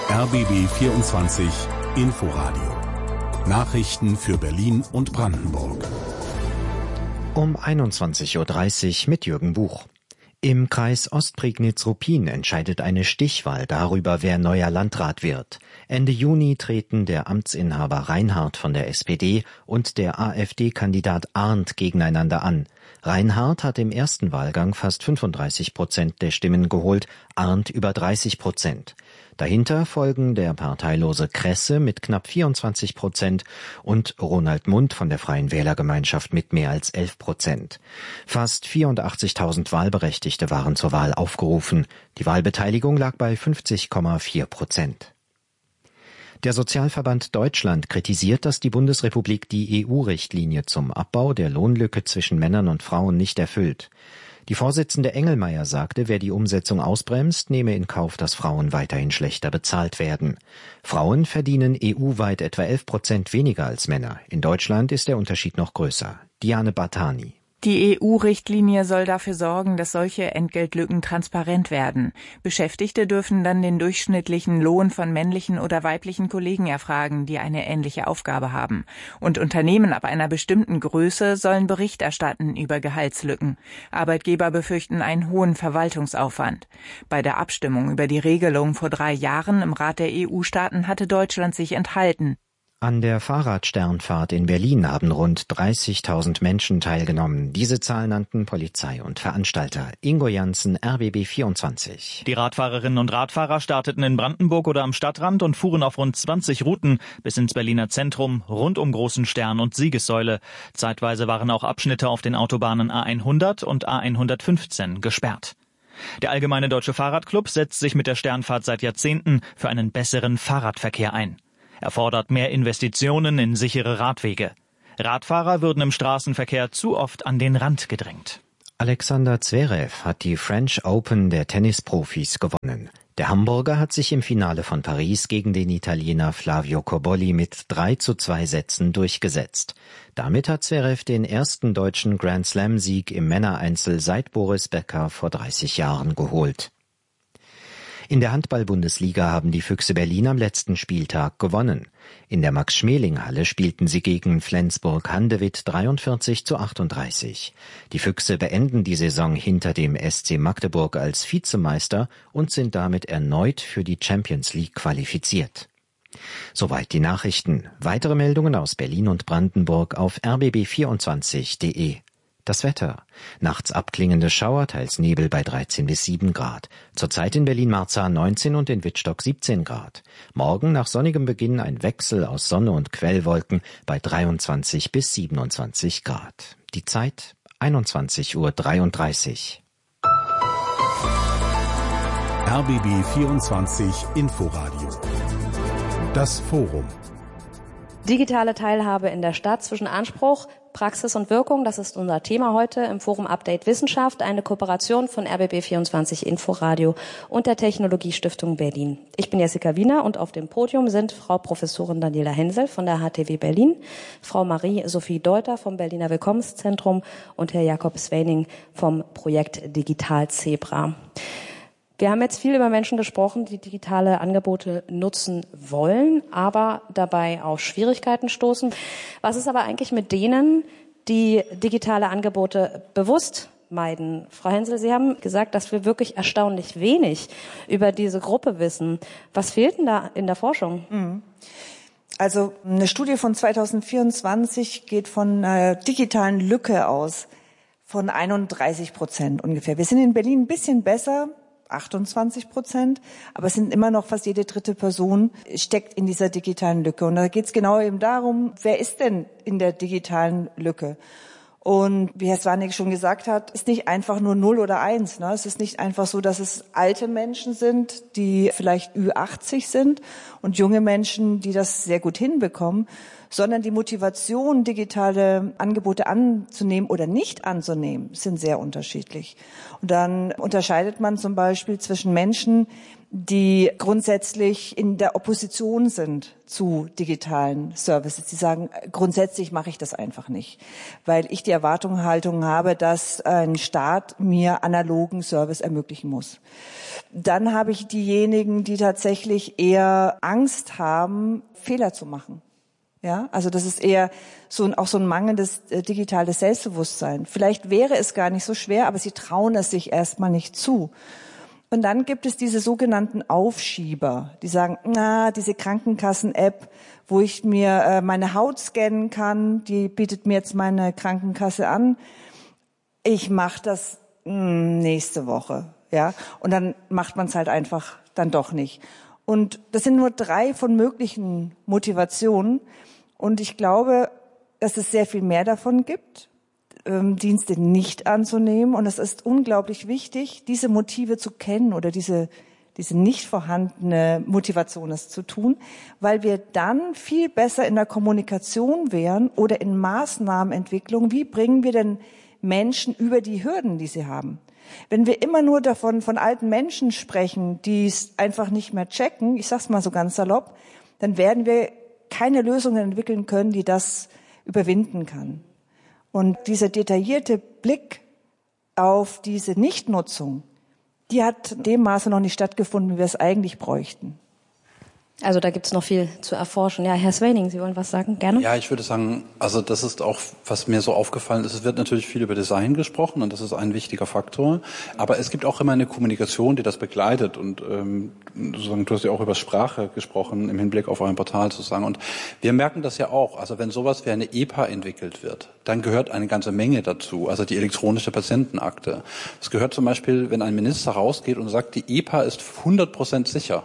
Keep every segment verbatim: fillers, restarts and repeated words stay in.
R B B vierundzwanzig Inforadio. Nachrichten für Berlin und Brandenburg. Um einundzwanzig Uhr dreißig mit Jürgen Buch. Im Kreis Ostprignitz-Ruppin entscheidet eine Stichwahl darüber, wer neuer Landrat wird. Ende Juni treten der Amtsinhaber Reinhardt von der S P D und der AfD-Kandidat Arndt gegeneinander an. Reinhardt hat im ersten Wahlgang fast fünfunddreißig Prozent der Stimmen geholt, Arndt über dreißig Prozent. Dahinter folgen der parteilose Kresse mit knapp vierundzwanzig Prozent und Ronald Mundt von der Freien Wählergemeinschaft mit mehr als elf Prozent. Fast vierundachtzigtausend Wahlberechtigte waren zur Wahl aufgerufen. Die Wahlbeteiligung lag bei fünfzig Komma vier Prozent. Der Sozialverband Deutschland kritisiert, dass die Bundesrepublik die E U-Richtlinie zum Abbau der Lohnlücke zwischen Männern und Frauen nicht erfüllt. Die Vorsitzende Engelmeier sagte, wer die Umsetzung ausbremst, nehme in Kauf, dass Frauen weiterhin schlechter bezahlt werden. Frauen verdienen E U-weit etwa elf Prozent weniger als Männer. In Deutschland ist der Unterschied noch größer. Diane Bartani. Die E U-Richtlinie soll dafür sorgen, dass solche Entgeltlücken transparent werden. Beschäftigte dürfen dann den durchschnittlichen Lohn von männlichen oder weiblichen Kollegen erfragen, die eine ähnliche Aufgabe haben. Und Unternehmen ab einer bestimmten Größe sollen Bericht erstatten über Gehaltslücken. Arbeitgeber befürchten einen hohen Verwaltungsaufwand. Bei der Abstimmung über die Regelung vor drei Jahren im Rat der E U-Staaten hatte Deutschland sich enthalten. An der Fahrradsternfahrt in Berlin haben rund dreißigtausend Menschen teilgenommen. Diese Zahl nannten Polizei und Veranstalter. Ingo Janssen, R B B vierundzwanzig. Die Radfahrerinnen und Radfahrer starteten in Brandenburg oder am Stadtrand und fuhren auf rund zwanzig Routen bis ins Berliner Zentrum, rund um Großen Stern und Siegessäule. Zeitweise waren auch Abschnitte auf den Autobahnen A hundert und A hundertfünfzehn gesperrt. Der Allgemeine Deutsche Fahrradclub setzt sich mit der Sternfahrt seit Jahrzehnten für einen besseren Fahrradverkehr ein. Er fordert mehr Investitionen in sichere Radwege. Radfahrer würden im Straßenverkehr zu oft an den Rand gedrängt. Alexander Zverev hat die French Open der Tennisprofis gewonnen. Der Hamburger hat sich im Finale von Paris gegen den Italiener Flavio Cobolli mit drei zu zwei Sätzen durchgesetzt. Damit hat Zverev den ersten deutschen Grand-Slam-Sieg im Männereinzel seit Boris Becker vor dreißig Jahren geholt. In der Handball-Bundesliga haben die Füchse Berlin am letzten Spieltag gewonnen. In der Max-Schmeling-Halle spielten sie gegen Flensburg-Handewitt dreiundvierzig zu achtunddreißig. Die Füchse beenden die Saison hinter dem S C Magdeburg als Vizemeister und sind damit erneut für die Champions League qualifiziert. Soweit die Nachrichten. Weitere Meldungen aus Berlin und Brandenburg auf r b b vierundzwanzig punkt de. Das Wetter. Nachts abklingende Schauer, teils Nebel bei dreizehn bis sieben Grad. Zurzeit in Berlin-Marzahn neunzehn und in Wittstock siebzehn Grad. Morgen nach sonnigem Beginn ein Wechsel aus Sonne und Quellwolken bei dreiundzwanzig bis siebenundzwanzig Grad. Die Zeit einundzwanzig Uhr dreiunddreißig. R B B vierundzwanzig Inforadio. Das Forum. Digitale Teilhabe in der Stadt zwischen Anspruch, Praxis und Wirkung, das ist unser Thema heute im Forum Update Wissenschaft, eine Kooperation von R B B vierundzwanzig Inforadio und der Technologiestiftung Berlin. Ich bin Jessica Wiener und auf dem Podium sind Frau Professorin Daniela Hensel von der H T W Berlin, Frau Marie-Sophie Deuter vom Berliner Willkommenszentrum und Herr Jakob Swening vom Projekt Digital Zebra. Wir haben jetzt viel über Menschen gesprochen, die digitale Angebote nutzen wollen, aber dabei auf Schwierigkeiten stoßen. Was ist aber eigentlich mit denen, die digitale Angebote bewusst meiden? Frau Hensel, Sie haben gesagt, dass wir wirklich erstaunlich wenig über diese Gruppe wissen. Was fehlt denn da in der Forschung? Also eine Studie von zweitausendvierundzwanzig geht von einer digitalen Lücke aus von einunddreißig Prozent ungefähr. Wir sind in Berlin ein bisschen besser, achtundzwanzig Prozent, aber es sind immer noch fast jede dritte Person steckt in dieser digitalen Lücke. Und da geht es genau eben darum, wer ist denn in der digitalen Lücke? Und wie Herr Swanek schon gesagt hat, ist nicht einfach nur null oder eins. Ne? Es ist nicht einfach so, dass es alte Menschen sind, die vielleicht Ü achtzig sind und junge Menschen, die das sehr gut hinbekommen, sondern die Motivation, digitale Angebote anzunehmen oder nicht anzunehmen, sind sehr unterschiedlich. Und dann unterscheidet man zum Beispiel zwischen Menschen, die grundsätzlich in der Opposition sind zu digitalen Services. Die sagen, grundsätzlich mache ich das einfach nicht, weil ich die Erwartungshaltung habe, dass ein Staat mir analogen Service ermöglichen muss. Dann habe ich diejenigen, die tatsächlich eher Angst haben, Fehler zu machen. Ja, also das ist eher so ein, auch so ein mangelndes äh, digitales Selbstbewusstsein. Vielleicht wäre es gar nicht so schwer, aber sie trauen es sich erstmal nicht zu. Und dann gibt es diese sogenannten Aufschieber, die sagen, na, diese Krankenkassen-App, wo ich mir äh, meine Haut scannen kann, die bietet mir jetzt meine Krankenkasse an. Ich mache das mh, nächste Woche, ja. Und dann macht man es halt einfach dann doch nicht. Und das sind nur drei von möglichen Motivationen. Und ich glaube, dass es sehr viel mehr davon gibt, Dienste nicht anzunehmen. Und es ist unglaublich wichtig, diese Motive zu kennen oder diese, diese nicht vorhandene Motivation, es zu tun, weil wir dann viel besser in der Kommunikation wären oder in Maßnahmenentwicklung. Wie bringen wir denn Menschen über die Hürden, die sie haben? Wenn wir immer nur davon, von alten Menschen sprechen, die es einfach nicht mehr checken, ich sag's mal so ganz salopp, dann werden wir keine Lösungen entwickeln können, die das überwinden kann. Und dieser detaillierte Blick auf diese Nichtnutzung, die hat in dem Maße noch nicht stattgefunden, wie wir es eigentlich bräuchten. Also da gibt's noch viel zu erforschen. Ja, Herr Swaning, Sie wollen was sagen? Gerne. Ja, ich würde sagen, also das ist auch, was mir so aufgefallen ist. Es wird natürlich viel über Design gesprochen und das ist ein wichtiger Faktor. Aber es gibt auch immer eine Kommunikation, die das begleitet. Und ähm, sozusagen, du hast ja auch über Sprache gesprochen im Hinblick auf euer Portal sozusagen. Und wir merken das ja auch. Also wenn sowas wie eine E P A entwickelt wird, dann gehört eine ganze Menge dazu. Also die elektronische Patientenakte. Es gehört zum Beispiel, wenn ein Minister rausgeht und sagt, die E P A ist hundert Prozent sicher.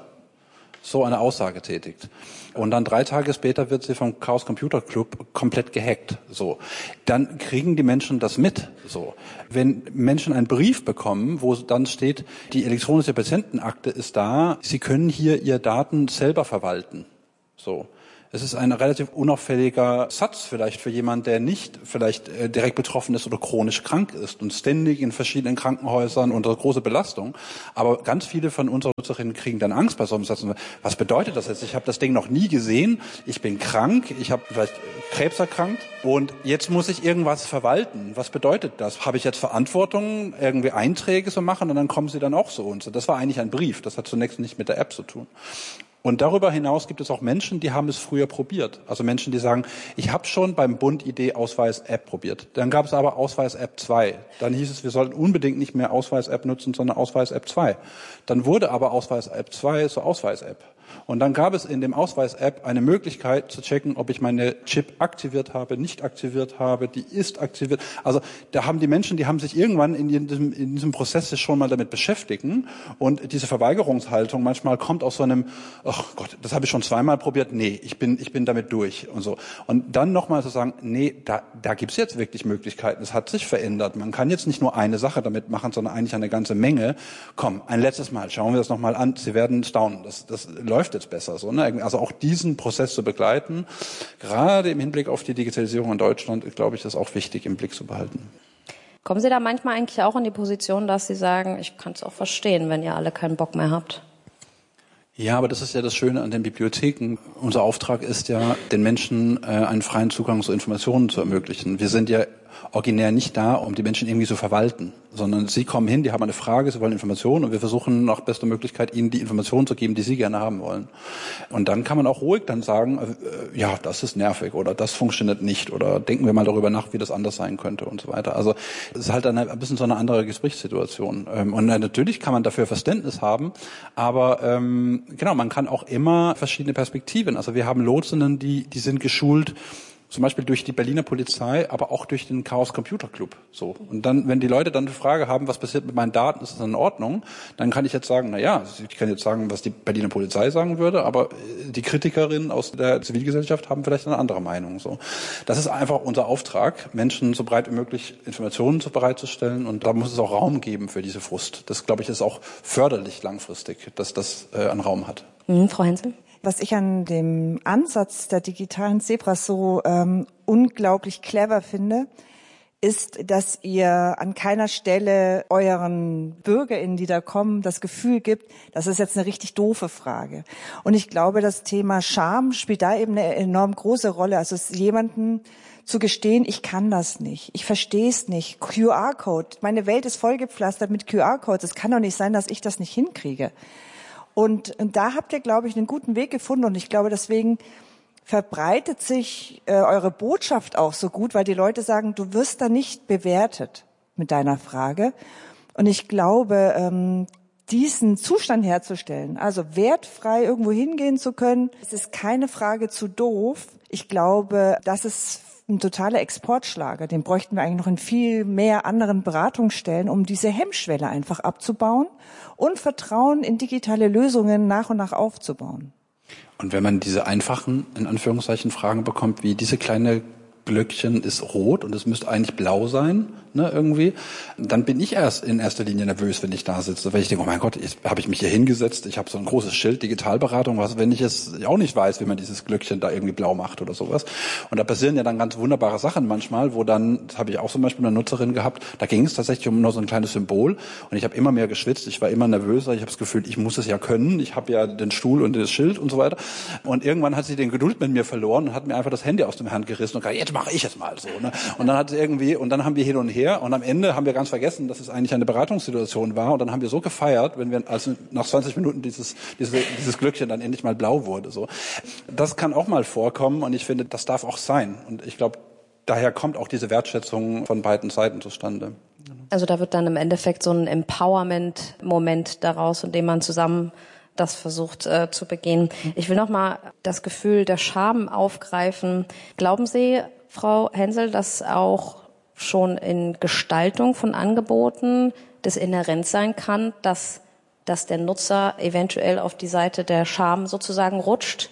So eine Aussage tätigt. Und dann drei Tage später wird sie vom Chaos Computer Club komplett gehackt. So. Dann kriegen die Menschen das mit. So. Wenn Menschen einen Brief bekommen, wo dann steht, die elektronische Patientenakte ist da, sie können hier ihre Daten selber verwalten. So. Es ist ein relativ unauffälliger Satz vielleicht für jemanden, der nicht vielleicht äh, direkt betroffen ist oder chronisch krank ist und ständig in verschiedenen Krankenhäusern unter große Belastung. Aber ganz viele von unseren Nutzerinnen kriegen dann Angst bei so einem Satz. Was bedeutet das jetzt? Ich habe das Ding noch nie gesehen. Ich bin krank. Ich habe vielleicht Krebs erkrankt. Und jetzt muss ich irgendwas verwalten. Was bedeutet das? Habe ich jetzt Verantwortung, irgendwie Einträge zu machen? Und dann kommen sie dann auch so und so. Das war eigentlich ein Brief. Das hat zunächst nicht mit der App zu tun. Und darüber hinaus gibt es auch Menschen, die haben es früher probiert. Also Menschen, die sagen, ich habe schon beim Bund-I D-Ausweis-App probiert. Dann gab es aber Ausweis-App zwei. Dann hieß es, wir sollten unbedingt nicht mehr Ausweis-App nutzen, sondern Ausweis-App zwei. Dann wurde aber Ausweis-App zwei zur Ausweis-App. Und dann gab es in dem Ausweis-App eine Möglichkeit zu checken, ob ich meine Chip aktiviert habe, nicht aktiviert habe, die ist aktiviert. Also da haben die Menschen, die haben sich irgendwann in diesem, in diesem Prozess sich schon mal damit beschäftigen. Und diese Verweigerungshaltung manchmal kommt aus so einem, ach Gott, das habe ich schon zweimal probiert, nee, ich bin, ich bin damit durch und so. Und dann nochmal zu sagen, nee, da, da gibt's jetzt wirklich Möglichkeiten. Es hat sich verändert. Man kann jetzt nicht nur eine Sache damit machen, sondern eigentlich eine ganze Menge. Komm, ein letztes Mal, schauen wir das nochmal an. Sie werden staunen. Das, das läuft jetzt besser so, ne? Also auch diesen Prozess zu begleiten, gerade im Hinblick auf die Digitalisierung in Deutschland, glaube ich, ist auch wichtig im Blick zu behalten. Kommen Sie da manchmal eigentlich auch in die Position, dass Sie sagen, ich kann es auch verstehen, wenn ihr alle keinen Bock mehr habt? Ja, aber das ist ja das Schöne an den Bibliotheken. Unser Auftrag ist ja, den Menschen äh, einen freien Zugang zu Informationen zu ermöglichen. Wir sind ja originär nicht da, um die Menschen irgendwie zu verwalten, sondern sie kommen hin, die haben eine Frage, sie wollen Informationen und wir versuchen nach bester Möglichkeit, ihnen die Informationen zu geben, die sie gerne haben wollen. Und dann kann man auch ruhig dann sagen, äh, ja, das ist nervig oder das funktioniert nicht oder denken wir mal darüber nach, wie das anders sein könnte und so weiter. Also es ist halt eine, ein bisschen so eine andere Gesprächssituation. Ähm, und natürlich kann man dafür Verständnis haben, aber ähm, genau, man kann auch immer verschiedene Perspektiven. Also wir haben Lotsinnen, die, die sind geschult, zum Beispiel durch die Berliner Polizei, aber auch durch den Chaos Computer Club. So. Und dann, wenn die Leute dann eine Frage haben, was passiert mit meinen Daten, ist das in Ordnung? Dann kann ich jetzt sagen, na ja, ich kann jetzt sagen, was die Berliner Polizei sagen würde, aber die Kritikerinnen aus der Zivilgesellschaft haben vielleicht eine andere Meinung. So. Das ist einfach unser Auftrag, Menschen so breit wie möglich Informationen bereitzustellen. Und da muss es auch Raum geben für diese Frust. Das, glaube ich, ist auch förderlich langfristig, dass das äh, einen Raum hat. Mhm, Frau Hensel? Was ich an dem Ansatz der digitalen Zebras so ähm, unglaublich clever finde, ist, dass ihr an keiner Stelle euren BürgerInnen, die da kommen, das Gefühl gibt, das ist jetzt eine richtig doofe Frage. Und ich glaube, das Thema Scham spielt da eben eine enorm große Rolle. Also es jemanden zu gestehen, ich kann das nicht, ich verstehe es nicht. Q R-Code, meine Welt ist vollgepflastert mit Q R-Codes. Es kann doch nicht sein, dass ich das nicht hinkriege. Und, und da habt ihr, glaube ich, einen guten Weg gefunden. Und ich glaube, deswegen verbreitet sich äh, eure Botschaft auch so gut, weil die Leute sagen, du wirst da nicht bewertet mit deiner Frage. Und ich glaube, ähm, diesen Zustand herzustellen, also wertfrei irgendwo hingehen zu können, es ist keine Frage zu doof. Ich glaube, das ist ein totaler Exportschlager. Den bräuchten wir eigentlich noch in viel mehr anderen Beratungsstellen, um diese Hemmschwelle einfach abzubauen und Vertrauen in digitale Lösungen nach und nach aufzubauen. Und wenn man diese einfachen, in Anführungszeichen, Fragen bekommt, wie diese kleine Glöckchen ist rot und es müsste eigentlich blau sein, ne, irgendwie, dann bin ich erst in erster Linie nervös, wenn ich da sitze, weil ich denke, oh mein Gott, jetzt habe ich mich hier hingesetzt, ich habe so ein großes Schild, Digitalberatung, was, wenn ich es auch nicht weiß, wie man dieses Glöckchen da irgendwie blau macht oder sowas. Und da passieren ja dann ganz wunderbare Sachen manchmal, wo dann, das habe ich auch zum Beispiel eine Nutzerin gehabt, da ging es tatsächlich um nur so ein kleines Symbol und ich habe immer mehr geschwitzt, ich war immer nervöser, ich habe das Gefühl, ich muss es ja können, ich habe ja den Stuhl und das Schild und so weiter. Und irgendwann hat sie den Geduld mit mir verloren und hat mir einfach das Handy aus dem Hand gerissen und gesagt, jetzt mache ich es mal so. Ne? Und dann hat sie irgendwie, und dann haben wir hin und her und am Ende haben wir ganz vergessen, dass es eigentlich eine Beratungssituation war und dann haben wir so gefeiert, wenn wir, als nach zwanzig Minuten dieses, diese, dieses Glöckchen dann endlich mal blau wurde. So, das kann auch mal vorkommen und ich finde, das darf auch sein. Und ich glaube, daher kommt auch diese Wertschätzung von beiden Seiten zustande. Also da wird dann im Endeffekt so ein Empowerment-Moment daraus, in dem man zusammen das versucht äh, zu begehen. Ich will noch mal das Gefühl der Scham aufgreifen. Glauben Sie, Frau Hensel, dass auch schon in Gestaltung von Angeboten das inhärent sein kann, dass, dass der Nutzer eventuell auf die Seite der Scham sozusagen rutscht?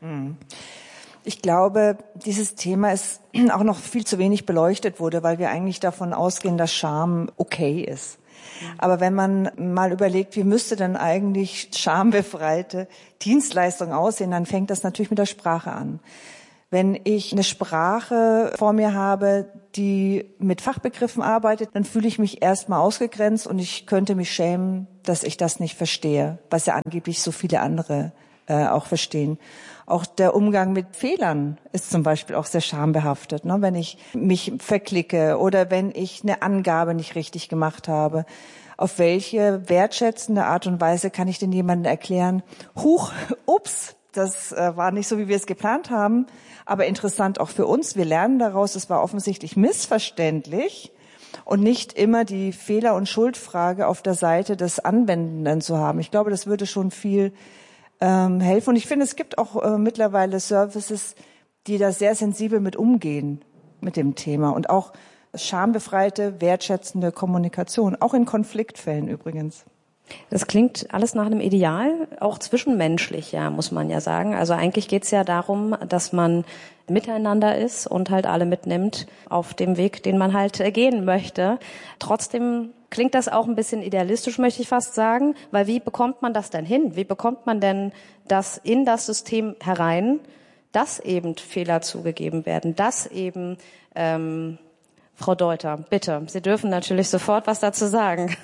Ich glaube, dieses Thema ist auch noch viel zu wenig beleuchtet wurde, weil wir eigentlich davon ausgehen, dass Scham okay ist. Aber wenn man mal überlegt, wie müsste denn eigentlich schambefreite Dienstleistung aussehen, dann fängt das natürlich mit der Sprache an. Wenn ich eine Sprache vor mir habe, die mit Fachbegriffen arbeitet, dann fühle ich mich erstmal ausgegrenzt und ich könnte mich schämen, dass ich das nicht verstehe, was ja angeblich so viele andere äh, auch verstehen. Auch der Umgang mit Fehlern ist zum Beispiel auch sehr schambehaftet, ne? Wenn ich mich verklicke oder wenn ich eine Angabe nicht richtig gemacht habe. Auf welche wertschätzende Art und Weise kann ich denn jemandem erklären, huch, ups, das äh, war nicht so, wie wir es geplant haben, aber interessant auch für uns. Wir lernen daraus, es war offensichtlich missverständlich und nicht immer die Fehler- und Schuldfrage auf der Seite des Anwendenden zu haben. Ich glaube, das würde schon viel ähm, helfen. Und ich finde, es gibt auch äh, mittlerweile Services, die da sehr sensibel mit umgehen, mit dem Thema. Und auch schambefreite, wertschätzende Kommunikation, auch in Konfliktfällen übrigens. Das klingt alles nach einem Ideal, auch zwischenmenschlich, ja, muss man ja sagen. Also eigentlich geht's ja darum, dass man miteinander ist und halt alle mitnimmt auf dem Weg, den man halt gehen möchte. Trotzdem klingt das auch ein bisschen idealistisch, möchte ich fast sagen, weil wie bekommt man das denn hin? Wie bekommt man denn das in das System herein, dass eben Fehler zugegeben werden, dass eben ähm, Frau Deuter, bitte, Sie dürfen natürlich sofort was dazu sagen.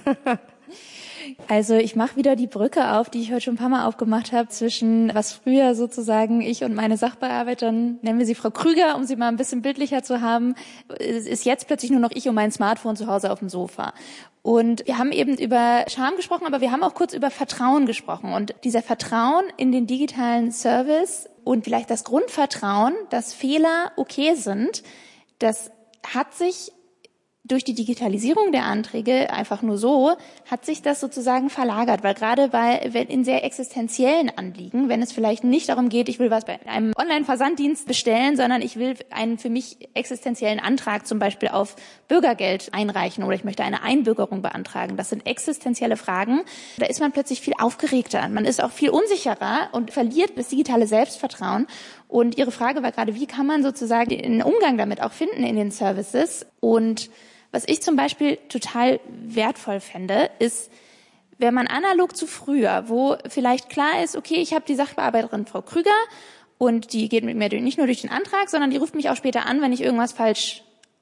Also ich mache wieder die Brücke auf, die ich heute schon ein paar Mal aufgemacht habe, zwischen was früher sozusagen ich und meine Sachbearbeiterin, nennen wir sie Frau Krüger, um sie mal ein bisschen bildlicher zu haben, ist jetzt plötzlich nur noch ich und mein Smartphone zu Hause auf dem Sofa. Und wir haben eben über Scham gesprochen, aber wir haben auch kurz über Vertrauen gesprochen. Und dieser Vertrauen in den digitalen Service und vielleicht das Grundvertrauen, dass Fehler okay sind, das hat sich durch die Digitalisierung der Anträge einfach nur so, hat sich das sozusagen verlagert, weil gerade bei wenn in sehr existenziellen Anliegen, wenn es vielleicht nicht darum geht, ich will was bei einem Online-Versanddienst bestellen, sondern ich will einen für mich existenziellen Antrag zum Beispiel auf Bürgergeld einreichen oder ich möchte eine Einbürgerung beantragen. Das sind existenzielle Fragen. Da ist man plötzlich viel aufgeregter. Man ist auch viel unsicherer und verliert das digitale Selbstvertrauen. Und Ihre Frage war gerade, wie kann man sozusagen einen Umgang damit auch finden in den Services? Und was ich zum Beispiel total wertvoll fände, ist, wenn man analog zu früher, wo vielleicht klar ist, okay, ich habe die Sachbearbeiterin Frau Krüger und die geht mit mir nicht nur durch den Antrag, sondern die ruft mich auch später an, wenn ich irgendwas falsch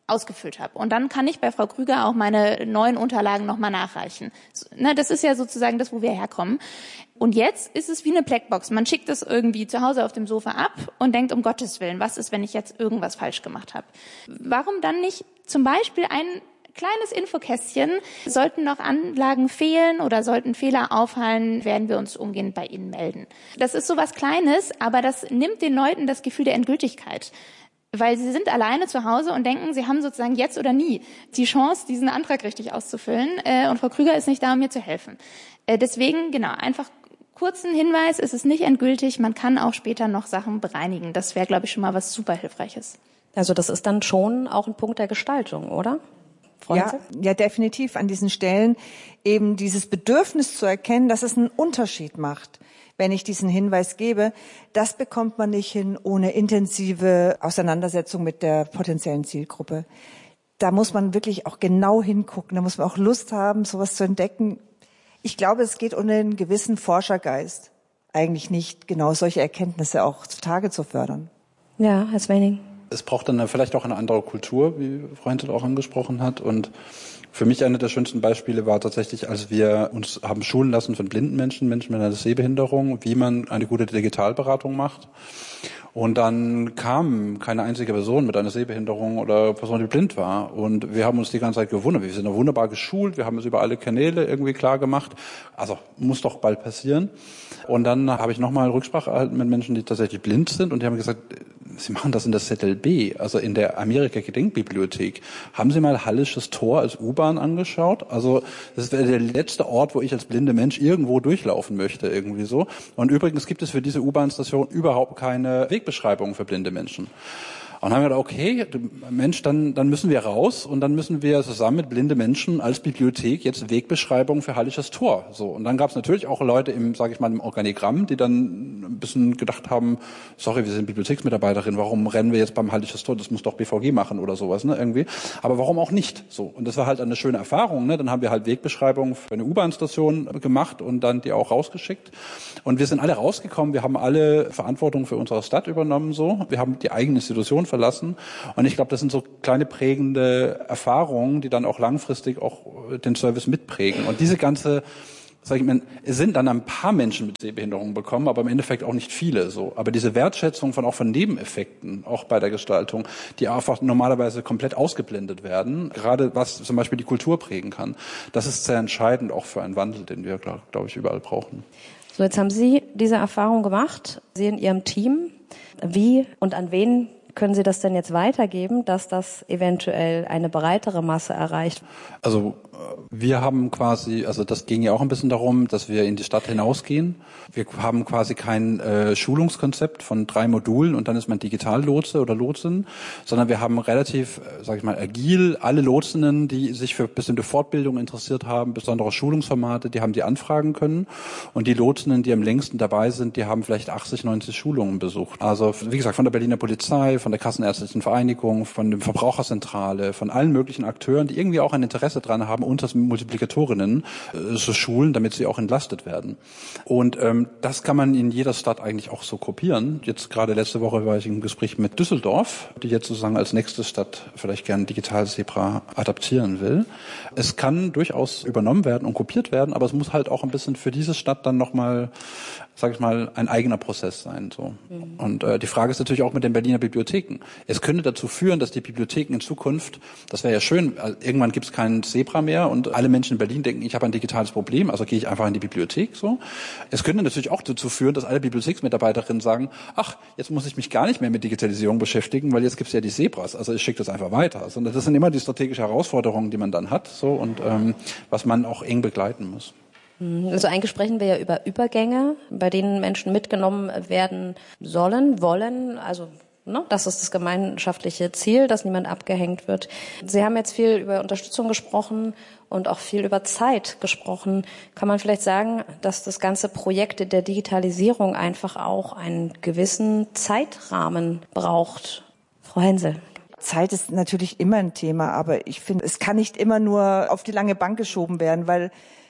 ausgefüllt habe. Und dann kann ich bei Frau Krüger auch meine neuen Unterlagen nochmal nachreichen. Ne, das ist ja sozusagen das, wo wir herkommen. Und jetzt ist es wie eine Blackbox. Man schickt es irgendwie zu Hause auf dem Sofa ab und denkt, um Gottes Willen, was ist, wenn ich jetzt irgendwas falsch gemacht habe? Warum dann nicht zum Beispiel ein kleines Infokästchen? Sollten noch Anlagen fehlen oder sollten Fehler auffallen, werden wir uns umgehend bei Ihnen melden. Das ist so was Kleines, aber das nimmt den Leuten das Gefühl der Endgültigkeit. Weil sie sind alleine zu Hause und denken, sie haben sozusagen jetzt oder nie die Chance, diesen Antrag richtig auszufüllen. Und Frau Krüger ist nicht da, um mir zu helfen. Deswegen, genau, einfach kurzen Hinweis, es ist nicht endgültig. Man kann auch später noch Sachen bereinigen. Das wäre, glaube ich, schon mal was super Hilfreiches. Also das ist dann schon auch ein Punkt der Gestaltung, oder? Ja, ja, definitiv an diesen Stellen eben dieses Bedürfnis zu erkennen, dass es einen Unterschied macht, wenn ich diesen Hinweis gebe. Das bekommt man nicht hin ohne intensive Auseinandersetzung mit der potenziellen Zielgruppe. Da muss man wirklich auch genau hingucken, da muss man auch Lust haben, sowas zu entdecken. Ich glaube, es geht um einen gewissen Forschergeist, eigentlich nicht genau solche Erkenntnisse auch zutage zu fördern. Ja, Herr Swenning. Es braucht dann vielleicht auch eine andere Kultur, wie Frau Henselt auch angesprochen hat. Und für mich einer der schönsten Beispiele war tatsächlich, als wir uns haben schulen lassen von blinden Menschen, Menschen mit einer Sehbehinderung, wie man eine gute Digitalberatung macht. Und dann kam keine einzige Person mit einer Sehbehinderung oder Person, die blind war. Und wir haben uns die ganze Zeit gewundert. Wir sind wunderbar geschult, wir haben es über alle Kanäle irgendwie klar gemacht. Also muss doch bald passieren. Und dann habe ich nochmal Rücksprache erhalten mit Menschen, die tatsächlich blind sind. Und die haben gesagt, Sie machen das in der Z L B, also in der Amerika-Gedenkbibliothek. Haben Sie mal Hallisches Tor als U-Bahn angeschaut? Also das wäre der letzte Ort, wo ich als blinde Mensch irgendwo durchlaufen möchte, irgendwie so. Und übrigens gibt es für diese U-Bahn-Station überhaupt keine Wegbeschreibung für blinde Menschen. Und dann haben wir gedacht, okay, Mensch, dann, dann müssen wir raus und dann müssen wir zusammen mit blinde Menschen als Bibliothek jetzt Wegbeschreibungen für Hallisches Tor. So. Und dann gab es natürlich auch Leute im, sage ich mal, im Organigramm, die dann ein bisschen gedacht haben, sorry, wir sind Bibliotheksmitarbeiterin, warum rennen wir jetzt beim Hallisches Tor? Das muss doch B V G machen oder sowas, ne, irgendwie. Aber warum auch nicht? So. Und das war halt eine schöne Erfahrung, ne? Dann haben wir halt Wegbeschreibungen für eine U-Bahn-Station gemacht und dann die auch rausgeschickt. Und wir sind alle rausgekommen, wir haben alle Verantwortung für unsere Stadt übernommen, so. Wir haben die eigene Institution verlassen. Und ich glaube, das sind so kleine prägende Erfahrungen, die dann auch langfristig auch den Service mitprägen. Und diese ganze, sag ich mal, es sind dann ein paar Menschen mit Sehbehinderungen bekommen, aber im Endeffekt auch nicht viele, so. Aber diese Wertschätzung von auch von Nebeneffekten, auch bei der Gestaltung, die einfach normalerweise komplett ausgeblendet werden, gerade was zum Beispiel die Kultur prägen kann, das ist sehr entscheidend auch für einen Wandel, den wir, glaube glaub ich, überall brauchen. So, jetzt haben Sie diese Erfahrung gemacht, Sie in Ihrem Team. Wie und an wen können Sie das denn jetzt weitergeben, dass das eventuell eine breitere Masse erreicht? Also wir haben quasi, also das ging ja auch ein bisschen darum, dass wir in die Stadt hinausgehen. Wir haben quasi kein äh, Schulungskonzept von drei Modulen und dann ist man Digitallotse oder Lotsin, sondern wir haben relativ, äh, sag ich mal, agil alle Lotsinnen, die sich für bestimmte Fortbildungen interessiert haben, besondere Schulungsformate, die haben die anfragen können. Und die Lotsinnen, die am längsten dabei sind, die haben vielleicht achtzig, neunzig Schulungen besucht. Also wie gesagt, von der Berliner Polizei, von der Kassenärztlichen Vereinigung, von der Verbraucherzentrale, von allen möglichen Akteuren, die irgendwie auch ein Interesse dran haben, uns als Multiplikatorinnen äh, zu schulen, damit sie auch entlastet werden. Und ähm, das kann man in jeder Stadt eigentlich auch so kopieren. Jetzt gerade letzte Woche war ich im Gespräch mit Düsseldorf, die jetzt sozusagen als nächste Stadt vielleicht gerne Digital-Zebra adaptieren will. Es kann durchaus übernommen werden und kopiert werden, aber es muss halt auch ein bisschen für diese Stadt dann nochmal, sage ich mal, ein eigener Prozess sein. So. Mhm. Und äh, die Frage ist natürlich auch mit den Berliner Bibliotheken. Es könnte dazu führen, dass die Bibliotheken in Zukunft, das wäre ja schön, irgendwann gibt es keinen Zebra mehr und alle Menschen in Berlin denken, ich habe ein digitales Problem, also gehe ich einfach in die Bibliothek. So. Es könnte natürlich auch dazu führen, dass alle Bibliotheksmitarbeiterinnen sagen, ach, jetzt muss ich mich gar nicht mehr mit Digitalisierung beschäftigen, weil jetzt gibt es ja die Zebras, also ich schicke das einfach weiter. Also das sind immer die strategischen Herausforderungen, die man dann hat, so, und ähm, was man auch eng begleiten muss. Also eigentlich sprechen wir ja über Übergänge, bei denen Menschen mitgenommen werden sollen, wollen, also ne, das ist das gemeinschaftliche Ziel, dass niemand abgehängt wird. Sie haben jetzt viel über Unterstützung gesprochen und auch viel über Zeit gesprochen. Kann man vielleicht sagen, dass das ganze Projekt der Digitalisierung einfach auch einen gewissen Zeitrahmen braucht? Frau Henselt. Zeit ist natürlich immer ein Thema, aber ich finde, es kann nicht immer nur auf die lange Bank geschoben werden, weil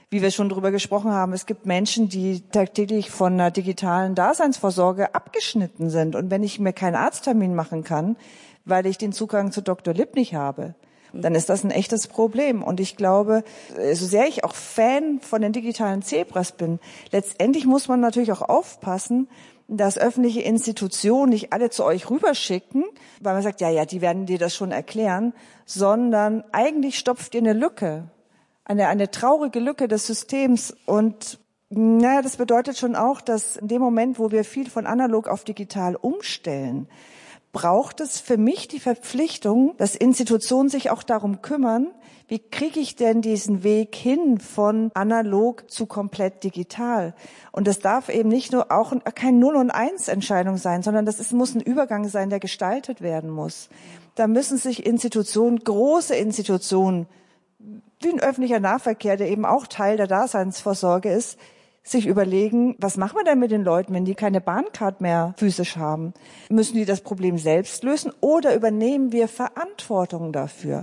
Wie wir schon drüber gesprochen haben, es gibt Menschen, die tagtäglich von einer digitalen Daseinsvorsorge abgeschnitten sind. Und wenn ich mir keinen Arzttermin machen kann, weil ich den Zugang zu Doktor Lipp nicht habe, dann ist das ein echtes Problem. Und ich glaube, so sehr ich auch Fan von den digitalen Zebras bin, letztendlich muss man natürlich auch aufpassen, dass öffentliche Institutionen nicht alle zu euch rüberschicken, weil man sagt, ja, ja, die werden dir das schon erklären, sondern eigentlich stopft ihr eine Lücke, eine, eine traurige Lücke des Systems. Und naja, das bedeutet schon auch, dass in dem Moment, wo wir viel von analog auf digital umstellen, braucht es für mich die Verpflichtung, dass Institutionen sich auch darum kümmern, wie kriege ich denn diesen Weg hin von analog zu komplett digital? Und das darf eben nicht nur auch kein Null- und Eins-Entscheidung sein, sondern das ist, muss ein Übergang sein, der gestaltet werden muss. Da müssen sich Institutionen, große Institutionen, wie ein öffentlicher Nahverkehr, der eben auch Teil der Daseinsvorsorge ist, sich überlegen, was machen wir denn mit den Leuten, wenn die keine Bahncard mehr physisch haben? Müssen die das Problem selbst lösen oder übernehmen wir Verantwortung dafür?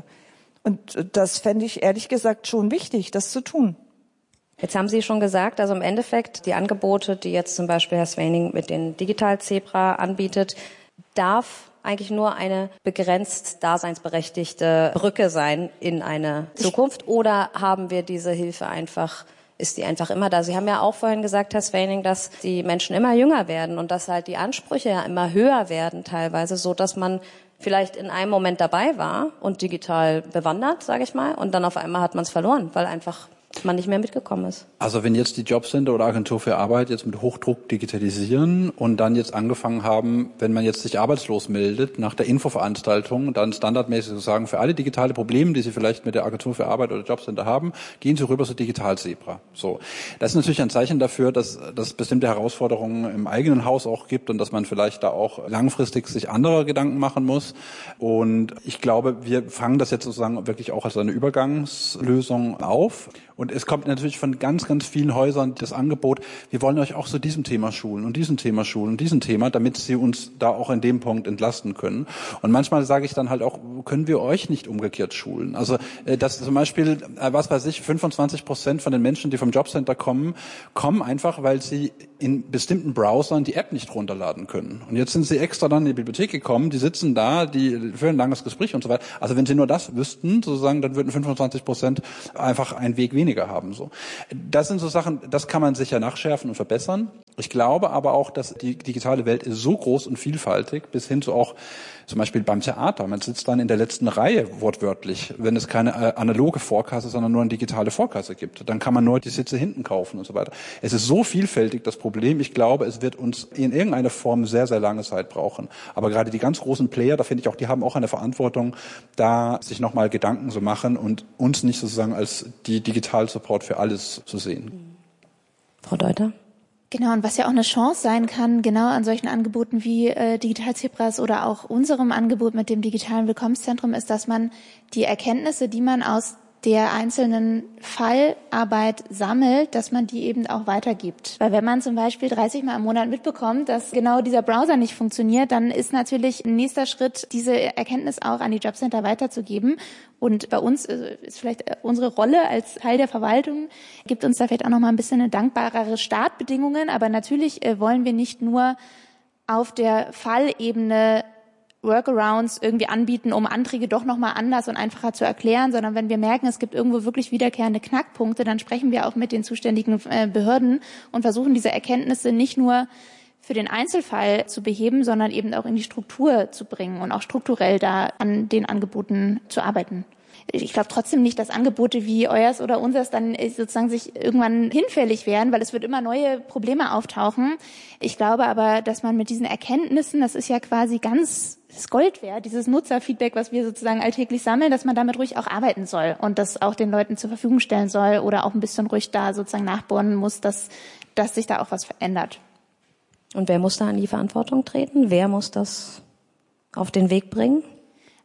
Und das fände ich ehrlich gesagt schon wichtig, das zu tun. Jetzt haben Sie schon gesagt, also im Endeffekt die Angebote, die jetzt zum Beispiel Herr Swaning mit den Digital-Zebra anbietet, darf eigentlich nur eine begrenzt daseinsberechtigte Brücke sein in eine Zukunft? Oder haben wir diese Hilfe einfach, ist die einfach immer da? Sie haben ja auch vorhin gesagt, Herr Swaning, dass die Menschen immer jünger werden und dass halt die Ansprüche ja immer höher werden teilweise, so dass man vielleicht in einem Moment dabei war und digital bewandert, sage ich mal, und dann auf einmal hat man es verloren, weil einfach man nicht mehr mitgekommen ist. Also wenn jetzt die Jobcenter oder Agentur für Arbeit jetzt mit Hochdruck digitalisieren und dann jetzt angefangen haben, wenn man jetzt sich arbeitslos meldet, nach der Infoveranstaltung, dann standardmäßig zu sagen, für alle digitale Probleme, die Sie vielleicht mit der Agentur für Arbeit oder Jobcenter haben, gehen Sie rüber zu Digital-Zebra. So. Das ist natürlich ein Zeichen dafür, dass, dass es bestimmte Herausforderungen im eigenen Haus auch gibt und dass man vielleicht da auch langfristig sich andere Gedanken machen muss. Und ich glaube, wir fangen das jetzt sozusagen wirklich auch als eine Übergangslösung auf. Und es kommt natürlich von ganz, ganz vielen Häusern das Angebot, wir wollen euch auch zu diesem Thema schulen und diesem Thema schulen und diesem Thema, damit sie uns da auch in dem Punkt entlasten können. Und manchmal sage ich dann halt auch, können wir euch nicht umgekehrt schulen? Also, dass zum Beispiel, was weiß ich, fünfundzwanzig Prozent von den Menschen, die vom Jobcenter kommen, kommen einfach, weil sie in bestimmten Browsern die App nicht runterladen können. Und jetzt sind sie extra dann in die Bibliothek gekommen, die sitzen da, die führen ein langes Gespräch und so weiter. Also wenn sie nur das wüssten, sozusagen, dann würden fünfundzwanzig Prozent einfach einen Weg weniger haben. So, das sind so Sachen, das kann man sicher nachschärfen und verbessern. Ich glaube aber auch, dass die digitale Welt ist so groß und vielfältig, bis hin zu auch zum Beispiel beim Theater. Man sitzt dann in der letzten Reihe wortwörtlich, wenn es keine äh, analoge Vorkasse, sondern nur eine digitale Vorkasse gibt. Dann kann man nur die Sitze hinten kaufen und so weiter. Es ist so vielfältig, das Problem. Ich glaube, es wird uns in irgendeiner Form sehr, sehr lange Zeit brauchen. Aber gerade die ganz großen Player, da finde ich auch, die haben auch eine Verantwortung, da sich nochmal Gedanken zu machen und uns nicht sozusagen als die Digital-Support für alles zu sehen. Frau Deuter? Genau, und was ja auch eine Chance sein kann, genau an solchen Angeboten wie äh, Digital-Zebras oder auch unserem Angebot mit dem digitalen Willkommenszentrum ist, dass man die Erkenntnisse, die man aus der einzelnen Fallarbeit sammelt, dass man die eben auch weitergibt. Weil wenn man zum Beispiel dreißig Mal im Monat mitbekommt, dass genau dieser Browser nicht funktioniert, dann ist natürlich ein nächster Schritt, diese Erkenntnis auch an die Jobcenter weiterzugeben. Und bei uns ist vielleicht unsere Rolle als Teil der Verwaltung, gibt uns da vielleicht auch noch mal ein bisschen eine dankbarere Startbedingungen. Aber natürlich wollen wir nicht nur auf der Fallebene Workarounds irgendwie anbieten, um Anträge doch nochmal anders und einfacher zu erklären, sondern wenn wir merken, es gibt irgendwo wirklich wiederkehrende Knackpunkte, dann sprechen wir auch mit den zuständigen Behörden und versuchen diese Erkenntnisse nicht nur für den Einzelfall zu beheben, sondern eben auch in die Struktur zu bringen und auch strukturell da an den Angeboten zu arbeiten. Ich glaube trotzdem nicht, dass Angebote wie euers oder unseres dann sozusagen sich irgendwann hinfällig werden, weil es wird immer neue Probleme auftauchen. Ich glaube aber, dass man mit diesen Erkenntnissen, das ist ja quasi ganz das Gold wert, dieses Nutzerfeedback, was wir sozusagen alltäglich sammeln, dass man damit ruhig auch arbeiten soll und das auch den Leuten zur Verfügung stellen soll oder auch ein bisschen ruhig da sozusagen nachbohren muss, dass, dass sich da auch was verändert. Und wer muss da in die Verantwortung treten? Wer muss das auf den Weg bringen?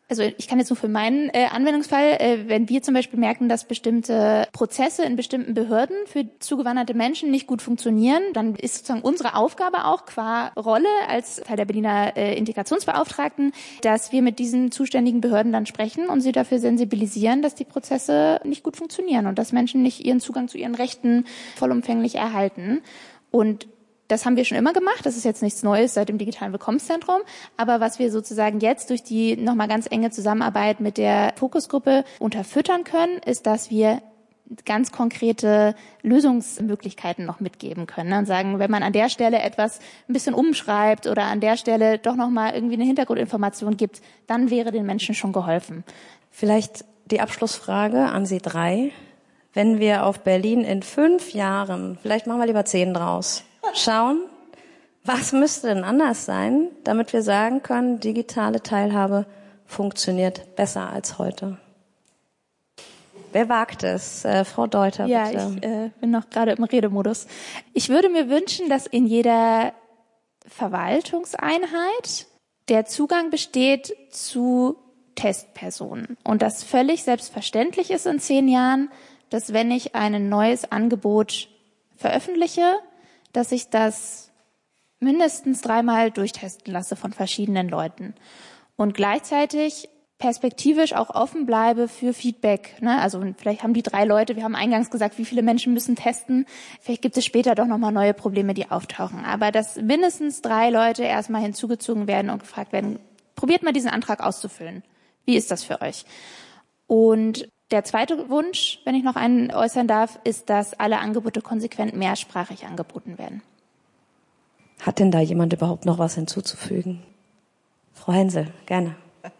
Also ich kann jetzt nur für meinen äh, Anwendungsfall, äh, wenn wir zum Beispiel merken, dass bestimmte Prozesse in bestimmten Behörden für zugewanderte Menschen nicht gut funktionieren, dann ist sozusagen unsere Aufgabe auch qua Rolle als Teil der Berliner äh, Integrationsbeauftragten, dass wir mit diesen zuständigen Behörden dann sprechen und sie dafür sensibilisieren, dass die Prozesse nicht gut funktionieren und dass Menschen nicht ihren Zugang zu ihren Rechten vollumfänglich erhalten. Und das haben wir schon immer gemacht. Das ist jetzt nichts Neues seit dem digitalen Willkommenszentrum. Aber was wir sozusagen jetzt durch die nochmal ganz enge Zusammenarbeit mit der Fokusgruppe unterfüttern können, ist, dass wir ganz konkrete Lösungsmöglichkeiten noch mitgeben können und sagen, wenn man an der Stelle etwas ein bisschen umschreibt oder an der Stelle doch nochmal irgendwie eine Hintergrundinformation gibt, dann wäre den Menschen schon geholfen. Vielleicht die Abschlussfrage an Sie drei. Wenn wir auf Berlin in fünf Jahren, vielleicht machen wir lieber zehn draus, schauen, was müsste denn anders sein, damit wir sagen können, digitale Teilhabe funktioniert besser als heute? Wer wagt es? Äh, Frau Deuter, ja, bitte. Ja, ich äh, bin noch gerade im Redemodus. Ich würde mir wünschen, dass in jeder Verwaltungseinheit der Zugang besteht zu Testpersonen und das völlig selbstverständlich ist in zehn Jahren, dass wenn ich ein neues Angebot veröffentliche, dass ich das mindestens dreimal durchtesten lasse von verschiedenen Leuten und gleichzeitig perspektivisch auch offen bleibe für Feedback. Ne? Also vielleicht haben die drei Leute, wir haben eingangs gesagt, wie viele Menschen müssen testen. Vielleicht gibt es später doch nochmal neue Probleme, die auftauchen. Aber dass mindestens drei Leute erstmal hinzugezogen werden und gefragt werden, probiert mal diesen Antrag auszufüllen. Wie ist das für euch? Und der zweite Wunsch, wenn ich noch einen äußern darf, ist, dass alle Angebote konsequent mehrsprachig angeboten werden. Hat denn da jemand überhaupt noch was hinzuzufügen? Frau Hensel, gerne.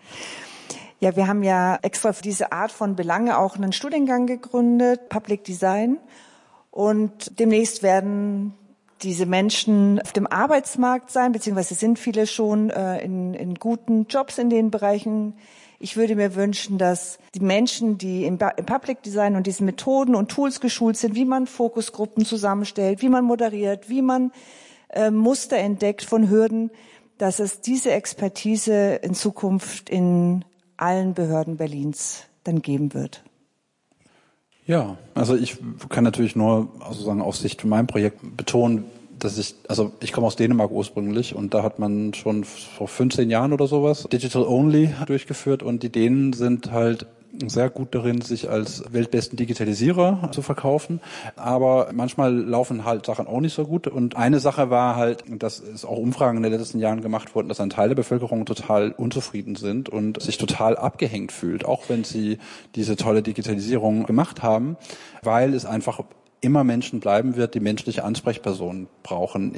Ja, wir haben ja extra für diese Art von Belange auch einen Studiengang gegründet, Public Design. Und demnächst werden diese Menschen auf dem Arbeitsmarkt sein, beziehungsweise sind viele schon äh, in, in guten Jobs in den Bereichen. Ich würde mir wünschen, dass die Menschen, die im, im Public Design und diesen Methoden und Tools geschult sind, wie man Fokusgruppen zusammenstellt, wie man moderiert, wie man äh, Muster entdeckt von Hürden, dass es diese Expertise in Zukunft in allen Behörden Berlins dann geben wird. Ja, also ich kann natürlich nur sozusagen aus Sicht von meinem Projekt betonen, dass ich, also ich komme aus Dänemark ursprünglich und da hat man schon vor fünfzehn Jahren oder sowas Digital Only durchgeführt und die Dänen sind halt sehr gut darin, sich als weltbesten Digitalisierer zu verkaufen. Aber manchmal laufen halt Sachen auch nicht so gut. Und eine Sache war halt, dass es auch Umfragen in den letzten Jahren gemacht wurden, dass ein Teil der Bevölkerung total unzufrieden sind und sich total abgehängt fühlt, auch wenn sie diese tolle Digitalisierung gemacht haben, weil es einfach immer Menschen bleiben wird, die menschliche Ansprechpersonen brauchen.